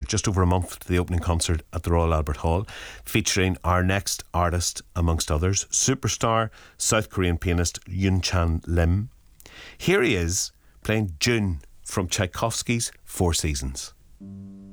just over a month to the opening concert at the Royal Albert Hall, featuring our next artist, amongst others, superstar South Korean pianist Yoon Chan Lim. Here he is playing June from Tchaikovsky's Four Seasons.